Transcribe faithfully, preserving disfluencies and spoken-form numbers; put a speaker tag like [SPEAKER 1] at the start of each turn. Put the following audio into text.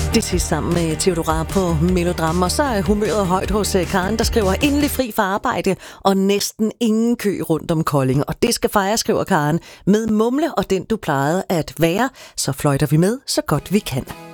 [SPEAKER 1] Det sidste sammen med Theodora på Melodram, og så er humøret højt hos Karen, der skriver endelig fri for arbejde og næsten ingen kø rundt om Kolding. Og det skal fejre, skriver Karen, med Mumle og den du plejede at være, så fløjter vi med så godt vi kan.